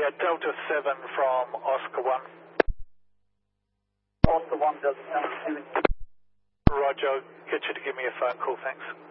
Yeah, Delta 7 from Oscar 1. Oscar 1, Delta 7. Roger, I'll get you to give me a phone call, thanks.